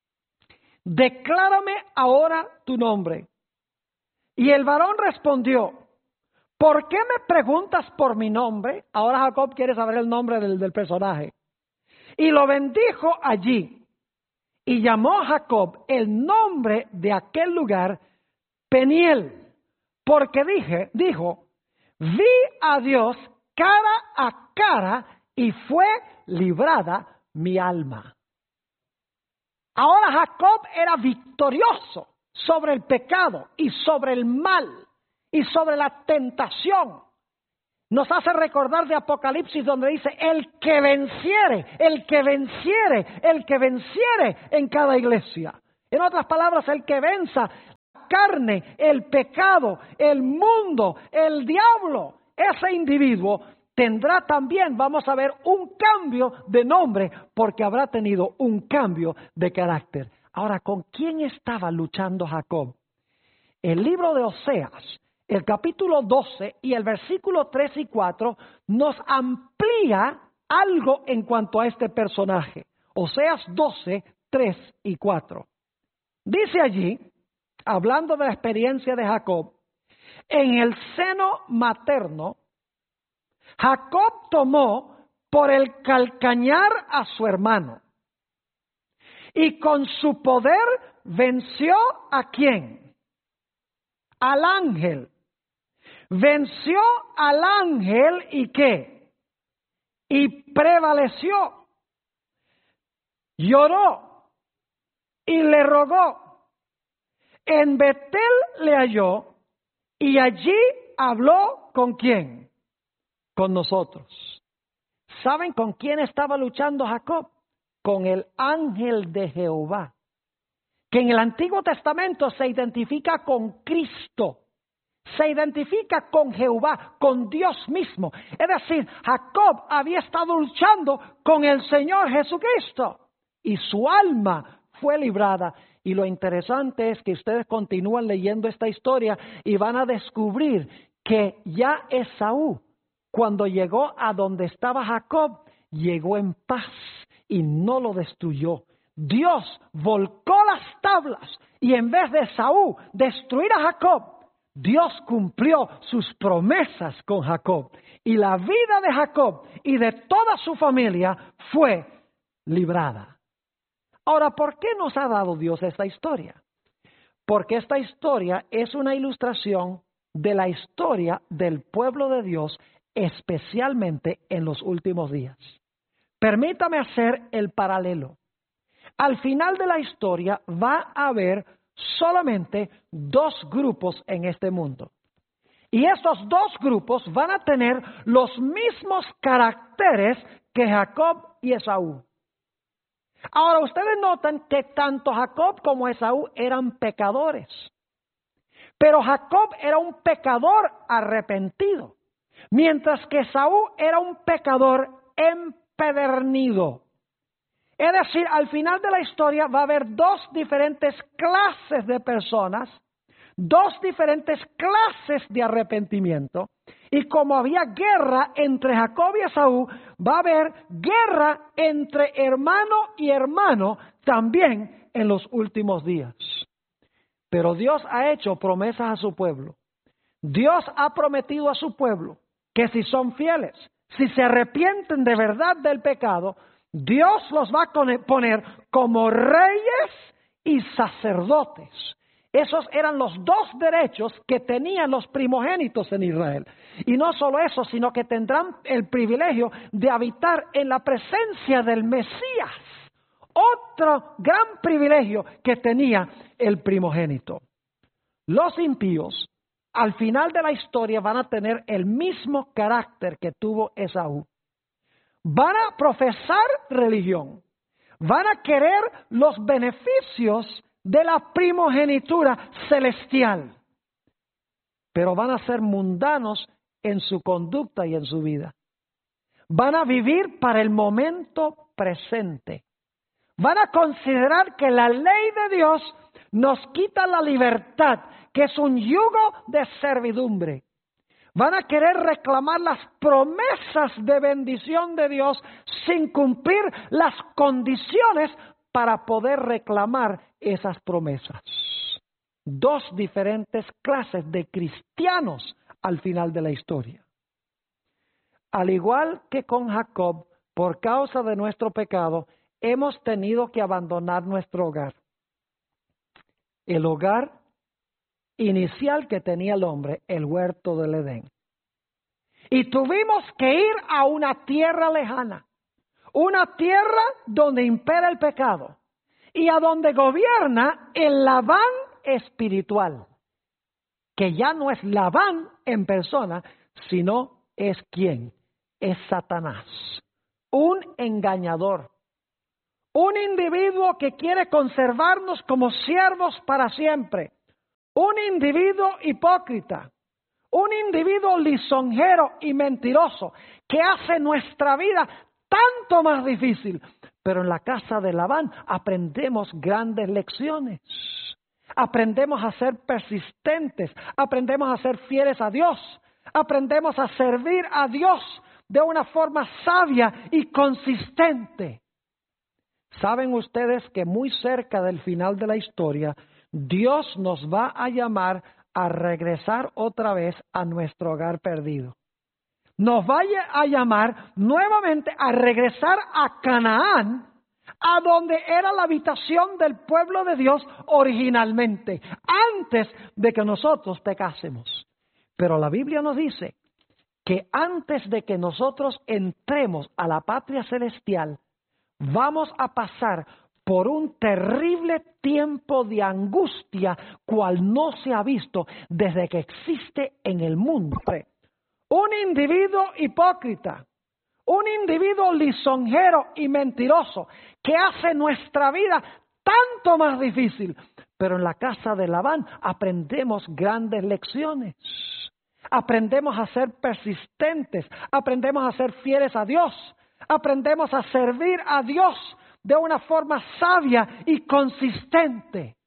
declárame ahora tu nombre. Y el varón respondió, ¿por qué me preguntas por mi nombre? Ahora Jacob quiere saber el nombre del personaje. Y lo bendijo allí. Y llamó Jacob el nombre de aquel lugar Peniel, porque dijo, vi a Dios cara a cara y fue librada mi alma. Ahora Jacob era victorioso sobre el pecado y sobre el mal. y sobre la tentación. Nos hace recordar de Apocalipsis donde dice, el que venciere en cada iglesia. En otras palabras, el que venza la carne, el pecado, el mundo, el diablo, ese individuo tendrá también, vamos a ver, un cambio de nombre porque habrá tenido un cambio de carácter. Ahora, ¿con quién estaba luchando Jacob? El libro de Oseas, el capítulo 12 y el versículo 3 y 4 nos amplía algo en cuanto a este personaje. Oseas 12, 3 y 4. Dice allí, hablando de la experiencia de Jacob, en el seno materno, Jacob tomó por el calcañar a su hermano y con su poder venció ¿a quién? Al ángel. Venció al ángel y ¿qué? Y prevaleció. Lloró y le rogó. En Betel le halló y allí habló ¿con quién? Con nosotros. ¿Saben con quién estaba luchando Jacob? Con el ángel de Jehová, que en el Antiguo Testamento se identifica con Cristo, se identifica con Jehová, con Dios mismo. Es decir, Jacob había estado luchando con el Señor Jesucristo y su alma fue librada. Y lo interesante es que ustedes continúan leyendo esta historia y van a descubrir que ya Esaú, cuando llegó a donde estaba Jacob, llegó en paz y no lo destruyó. Dios volcó las tablas y en vez de Esaú destruir a Jacob, Dios cumplió sus promesas con Jacob. Y la vida de Jacob y de toda su familia fue librada. Ahora, ¿por qué nos ha dado Dios esta historia? Porque esta historia es una ilustración de la historia del pueblo de Dios, especialmente en los últimos días. Permítame hacer el paralelo. Al final de la historia va a haber solamente dos grupos en este mundo. Y estos dos grupos van a tener los mismos caracteres que Jacob y Esaú. Ahora, ustedes notan que tanto Jacob como Esaú eran pecadores. Pero Jacob era un pecador arrepentido, mientras que Esaú era un pecador empedernido. Es decir, al final de la historia va a haber dos diferentes clases de personas, dos diferentes clases de arrepentimiento. Y como había guerra entre Jacob y Esaú, va a haber guerra entre hermano y hermano también en los últimos días. Pero Dios ha hecho promesas a su pueblo. Dios ha prometido a su pueblo que si son fieles, si se arrepienten de verdad del pecado, Dios los va a poner como reyes y sacerdotes. Esos eran los dos derechos que tenían los primogénitos en Israel. Y no solo eso, sino que tendrán el privilegio de habitar en la presencia del Mesías. Otro gran privilegio que tenía el primogénito. Los impíos, al final de la historia, van a tener el mismo carácter que tuvo Esaú. Van a profesar religión. Van a querer los beneficios de la primogenitura celestial. Pero van a ser mundanos en su conducta y en su vida. Van a vivir para el momento presente. Van a considerar que la ley de Dios nos quita la libertad, que es un yugo de servidumbre. Van a querer reclamar las promesas de bendición de Dios sin cumplir las condiciones para poder reclamar esas promesas. Dos diferentes clases de cristianos al final de la historia. Al igual que con Jacob, por causa de nuestro pecado, hemos tenido que abandonar nuestro hogar. El hogar inicial que tenía el hombre, el huerto del Edén. Y tuvimos que ir a una tierra lejana, una tierra donde impera el pecado y a donde gobierna el Labán espiritual. que ya no es Labán en persona, sino es ¿quién? Es Satanás, un engañador, un individuo que quiere conservarnos como siervos para siempre, un individuo hipócrita, un individuo lisonjero y mentiroso que hace nuestra vida tanto más difícil. Pero en la casa de Labán aprendemos grandes lecciones. Aprendemos a ser persistentes, aprendemos a ser fieles a Dios, aprendemos a servir a Dios de una forma sabia y consistente. ¿Saben ustedes que muy cerca del final de la historia, Dios nos va a llamar a regresar otra vez a nuestro hogar perdido? Nos va a llamar nuevamente a regresar a Canaán, a donde era la habitación del pueblo de Dios originalmente, antes de que nosotros pecásemos. Pero la Biblia nos dice que antes de que nosotros entremos a la patria celestial, vamos a pasar por un terrible tiempo de angustia, cual no se ha visto desde que existe en el mundo. Un individuo hipócrita, un individuo lisonjero y mentiroso que hace nuestra vida tanto más difícil. Pero en la casa de Labán aprendemos grandes lecciones. Aprendemos a ser persistentes, aprendemos a ser fieles a Dios, aprendemos a servir a Dios de una forma sabia y consistente.